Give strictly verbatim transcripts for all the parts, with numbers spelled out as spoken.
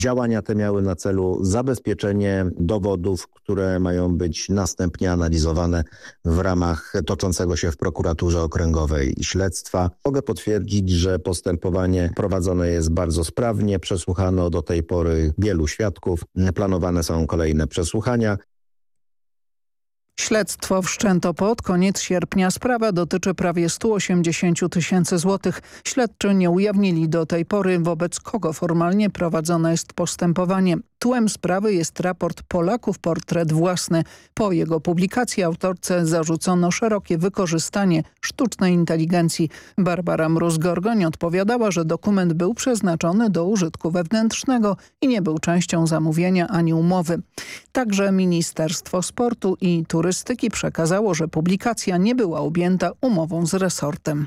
Działania te miały na celu zabezpieczenie dowodów, które mają być następnie analizowane w ramach toczącego się w prokuraturze okręgowej śledztwa. Mogę potwierdzić, że postępowanie prowadzone jest bardzo sprawnie. Przesłuchano do tej pory wielu świadków. Planowane są kolejne przesłuchania. Śledztwo wszczęto pod koniec sierpnia. Sprawa dotyczy prawie stu osiemdziesięciu tysięcy złotych. Śledczy nie ujawnili do tej pory, wobec kogo formalnie prowadzone jest postępowanie. Tłem sprawy jest raport Polaków Portret Własny. Po jego publikacji autorce zarzucono szerokie wykorzystanie sztucznej inteligencji. Barbara Mróz-Gorgoń odpowiadała, że dokument był przeznaczony do użytku wewnętrznego i nie był częścią zamówienia ani umowy. Także Ministerstwo Sportu i Turystyki przekazało, że publikacja nie była objęta umową z resortem.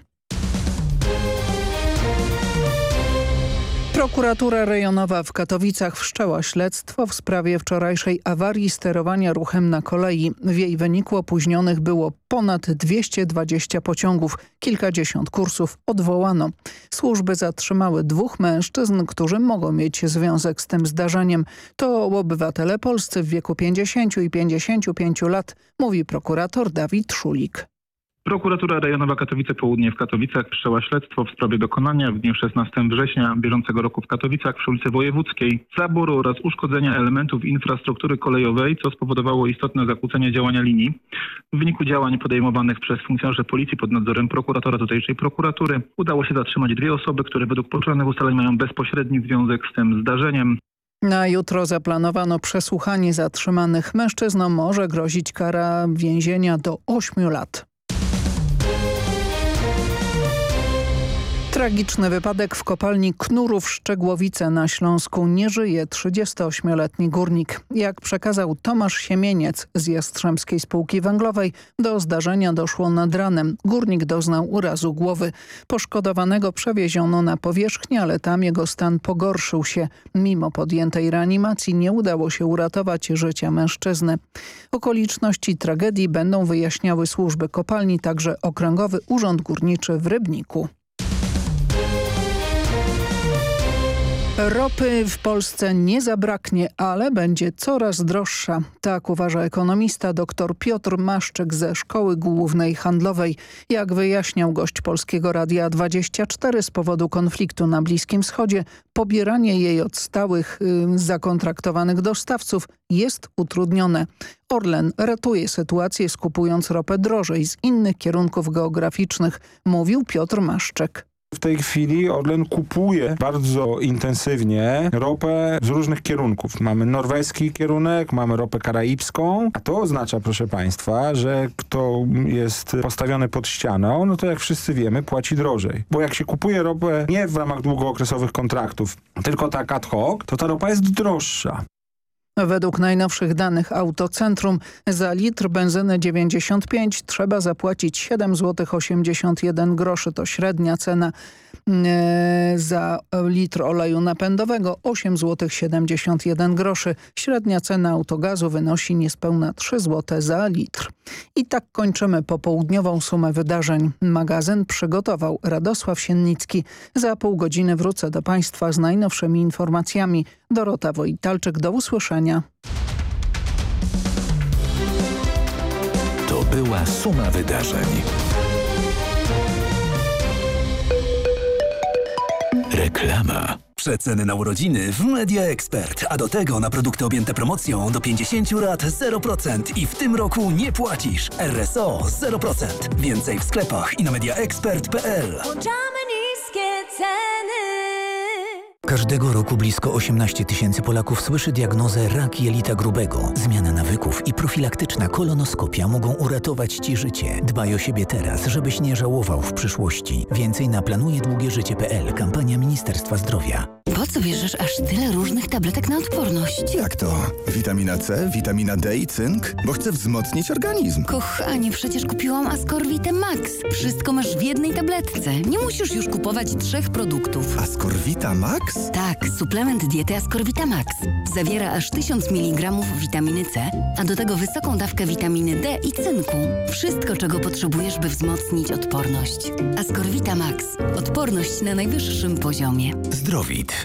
Prokuratura rejonowa w Katowicach wszczęła śledztwo w sprawie wczorajszej awarii sterowania ruchem na kolei. W jej wyniku opóźnionych było ponad dwieście dwadzieścia pociągów. Kilkadziesiąt kursów odwołano. Służby zatrzymały dwóch mężczyzn, którzy mogą mieć związek z tym zdarzeniem. To obywatele polscy w wieku pięćdziesięciu i pięćdziesięciu pięciu lat, mówi prokurator Dawid Szulik. Prokuratura Rejonowa Katowice Południe w Katowicach wszczęła śledztwo w sprawie dokonania w dniu szesnastego września bieżącego roku w Katowicach przy ulicy Wojewódzkiej zaboru oraz uszkodzenia elementów infrastruktury kolejowej, co spowodowało istotne zakłócenie działania linii. W wyniku działań podejmowanych przez funkcjonariuszy policji pod nadzorem prokuratora tutejszej prokuratury udało się zatrzymać dwie osoby, które według poczynanych ustaleń mają bezpośredni związek z tym zdarzeniem. Na jutro zaplanowano przesłuchanie zatrzymanych. Mężczyznom może grozić kara więzienia do ośmiu lat. Tragiczny wypadek w kopalni Knurów Szczegłowice na Śląsku. Nie żyje trzydziestoośmioletni górnik. Jak przekazał Tomasz Siemieniec z Jastrzębskiej Spółki Węglowej, do zdarzenia doszło nad ranem. Górnik doznał urazu głowy. Poszkodowanego przewieziono na powierzchnię, ale tam jego stan pogorszył się. Mimo podjętej reanimacji nie udało się uratować życia mężczyzny. Okoliczności tragedii będą wyjaśniały służby kopalni, także Okręgowy Urząd Górniczy w Rybniku. Ropy w Polsce nie zabraknie, ale będzie coraz droższa. Tak uważa ekonomista dr Piotr Maszczyk ze Szkoły Głównej Handlowej. Jak wyjaśniał gość Polskiego Radia dwadzieścia cztery, z powodu konfliktu na Bliskim Wschodzie pobieranie jej od stałych yy, zakontraktowanych dostawców jest utrudnione. Orlen ratuje sytuację, skupując ropę drożej z innych kierunków geograficznych, mówił Piotr Maszczyk. W tej chwili Orlen kupuje bardzo intensywnie ropę z różnych kierunków. Mamy norweski kierunek, mamy ropę karaibską, a to oznacza, proszę państwa, że kto jest postawiony pod ścianą, no to jak wszyscy wiemy, płaci drożej. Bo jak się kupuje ropę nie w ramach długookresowych kontraktów, tylko tak ad hoc, to ta ropa jest droższa. Według najnowszych danych Autocentrum za litr benzyny dziewięćdziesiąt pięć trzeba zapłacić siedem złotych osiemdziesiąt jeden groszy. To średnia cena. E, za litr oleju napędowego osiem złotych siedemdziesiąt jeden groszy. Średnia cena autogazu wynosi niespełna trzy złote za litr. I tak kończymy popołudniową sumę wydarzeń. Magazyn przygotował Radosław Siennicki. Za pół godziny wrócę do Państwa z najnowszymi informacjami. Dorota Wojtalczyk, do usłyszenia. To była suma wydarzeń. Reklama. Przeceny na urodziny w Media Expert, a do tego na produkty objęte promocją do pięćdziesięciu rat zero procent i w tym roku nie płacisz. R S O zero procent. Więcej w sklepach i na media expert kropka p l. Włączamy niskie ceny. Każdego roku blisko osiemnaście tysięcy Polaków słyszy diagnozę rak jelita grubego. Zmiana nawyków i profilaktyczna kolonoskopia mogą uratować Ci życie. Dbaj o siebie teraz, żebyś nie żałował w przyszłości. Więcej na planuje długie życie kropka p l. Kampania Ministerstwa Zdrowia. Po co bierzesz aż tyle różnych tabletek na odporność? Jak to? Witamina C, witamina D i cynk? Bo chcę wzmocnić organizm. Kochanie, przecież kupiłam Ascorvitę Max. Wszystko masz w jednej tabletce. Nie musisz już kupować trzech produktów. Ascorvita Max? Tak, suplement diety Ascorvita Max. Zawiera aż tysiąc miligramów witaminy C, a do tego wysoką dawkę witaminy D i cynku. Wszystko, czego potrzebujesz, by wzmocnić odporność. Ascorvita Max. Odporność na najwyższym poziomie. Zdrowit.